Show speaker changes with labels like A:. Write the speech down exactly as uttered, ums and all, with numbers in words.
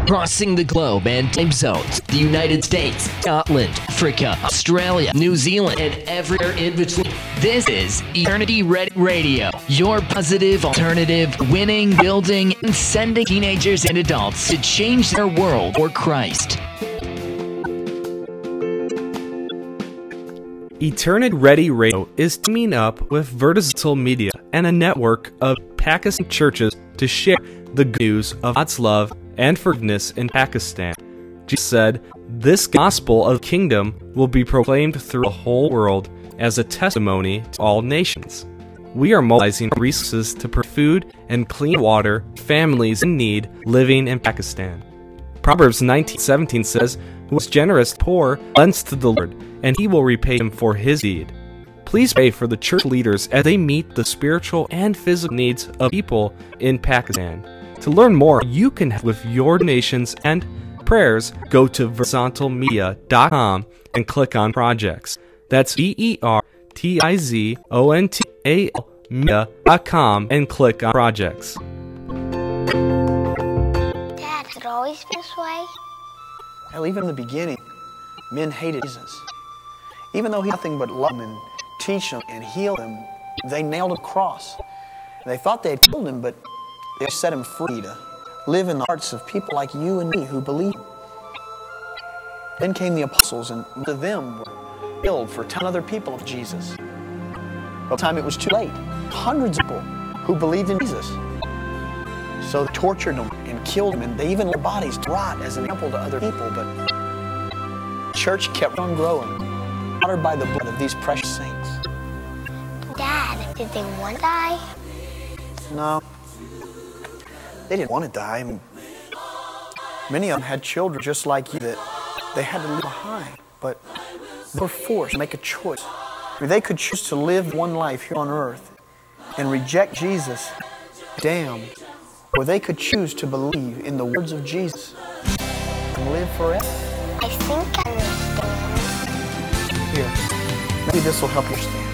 A: crossing the globe and time zones, the United States, Scotland, Africa, Australia, New Zealand, and everywhere in between. This is Eternity Ready Radio, your positive alternative, winning, building, and sending teenagers and adults to change their world for Christ.
B: Eternity Ready Radio is teaming up with Vertical Media and a network of Pakistan churches to share the good news of God's love and forgiveness in Pakistan. Jesus said, "This gospel of the kingdom will be proclaimed through the whole world as a testimony to all nations." We are mobilizing resources to provide food and clean water for families in need living in Pakistan. Proverbs nineteen seventeen says, "Who is generous to the poor lends to the Lord, and he will repay him for his deed." Please pray for the church leaders as they meet the spiritual and physical needs of people in Pakistan. To learn more, you can help with your donations and prayers. Go to vertical media dot com and click on projects. That's V E R T I Z O N T A L media dot com and click on projects.
C: Dad, has it always been this way?
D: Hell, even in the beginning, men hated Jesus. Even though he had nothing but love them and teach them and heal them, they nailed him to the cross. They thought they had killed him, but they set him free to live in the hearts of people like you and me who believe. Then came the apostles, and most of them were killed for telling other people of Jesus. By the time it was too late, hundreds of people who believed in Jesus. So they tortured them and killed them, and they even let their bodies rot as an example to other people. But the church kept on growing, watered by the blood of these precious saints.
C: Dad, did they want to die?
D: No. They didn't want to die. I mean, many of them had children just like you that they had to leave behind. But they were forced to make a choice. I mean, they could choose to live one life here on earth and reject Jesus, damned. Or they could choose to believe in the words of Jesus and live forever.
C: I think I understand.
D: Here, maybe this will help you understand.